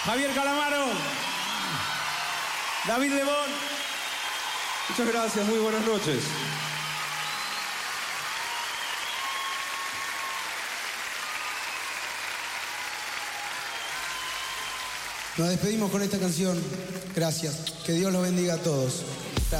Javier Calamaro, David Lebón. Muchas gracias, muy buenas noches. Nos despedimos con esta canción. Gracias. Que Dios los bendiga a todos.